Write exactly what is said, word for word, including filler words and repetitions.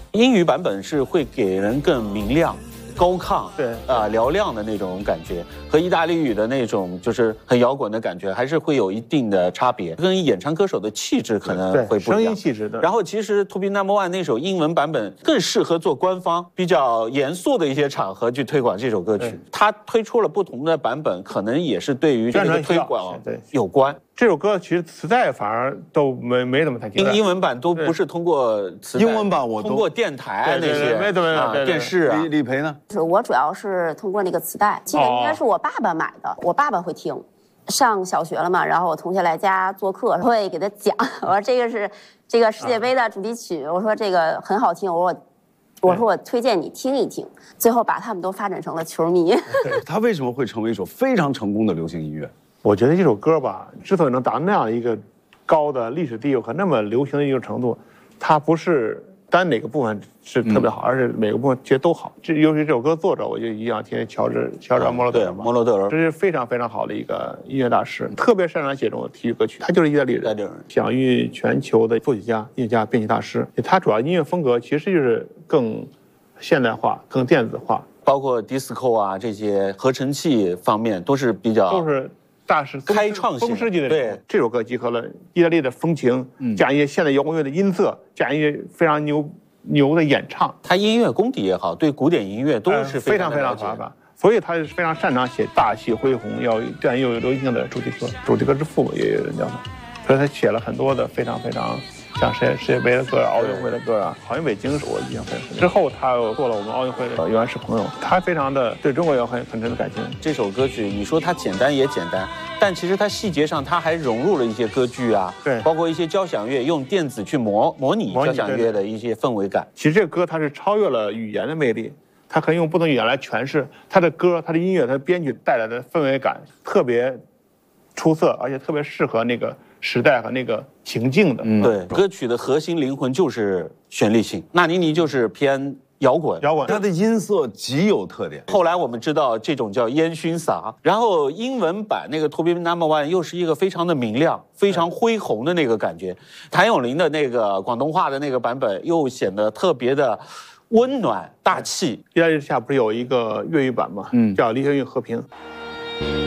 英语版本是会给人更明亮、高亢， 对啊、呃、嘹亮的那种感觉，和意大利语的那种就是很摇滚的感觉，还是会有一定的差别，跟演唱歌手的气质可能会不一样。 声音气质的。 然后其实 To Be Number One 那首英文版本更适合做官方比较严肃的一些场合去推广这首歌曲。他推出了不同的版本，可能也是对于这个推广有关。 这首歌其实磁带反而都没没怎么太听。 英文版都不是通过磁带， 英文版我都通过电台那些， 没怎么啊电视啊。 李李培呢？ 是我主要是通过那个磁带，记得应该是我爸爸买的，我爸爸会听。上小学了嘛，然后我同学来家做客，会给他讲，我说这个是这个世界杯的主题曲，我说这个很好听，我说我说我推荐你听一听，最后把他们都发展成了球迷。 他为什么会成为一首非常成功的流行音乐？ 我觉得这首歌吧，之所以能达到那样的一个高的历史地位和那么流行的一个程度，它不是单哪个部分是特别好，嗯、而是每个部分其实都好。这尤其这首歌作者，我就一样听乔治乔治莫罗德尔嘛， 莫罗德尔， 这是非常非常好的一个音乐大师，特别擅长写这种体育歌曲。他就是意大利人，享誉全球的作曲家、音乐家、编曲大师。他主要音乐风格其实就是更现代化、更电子化， 包括 disco 啊这些合成器方面都是比较都是。大师开创性风世纪的对这首歌集合了意大利的风情，嗯、加一些现代摇滚乐的音色，加一些非常牛牛的演唱。 他音乐功底也好，对古典音乐都是非常非常发达，所以他是非常擅长写大气恢宏、要但又有流行性的主题歌，主题歌之父也有人叫他，所以他写了很多的非常非常。像世界世界杯的歌、奥运会的歌啊，好像北京是我印象非常深。之后他又做了我们奥运会的原始朋友，他非常的对中国有很很深的感情。 这首歌曲你说它简单也简单，但其实它细节上它还融入了一些歌剧啊， 对， 包括一些交响乐，用电子去模模拟交响乐的一些氛围感。 其实这个歌它是超越了语言的魅力，它可以用不同语言来诠释它的歌、它的音乐、它的编曲带来的氛围感，特别出色，而且特别适合那个时代和那个情境的。 嗯，对，歌曲的核心灵魂就是旋律性。纳尼尼就是偏摇滚， 摇滚， 它的音色极有特点。 后来我们知道这种叫烟熏嗓，然后英文版那个 To Be Number One 又是一个非常的明亮、非常恢宏的那个感觉。谭咏麟的那个广东话的那个版本又显得特别的温暖大气。 意大利之下不是有一个粤语版吗？嗯，叫《离合与和平》。